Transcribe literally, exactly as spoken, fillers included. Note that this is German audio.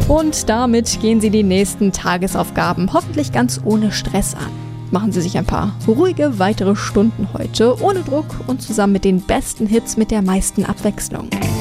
Und damit gehen Sie die nächsten Tagesaufgaben hoffentlich ganz ohne Stress an. Machen Sie sich ein paar ruhige weitere Stunden heute, ohne Druck und zusammen mit den besten Hits mit der meisten Abwechslung.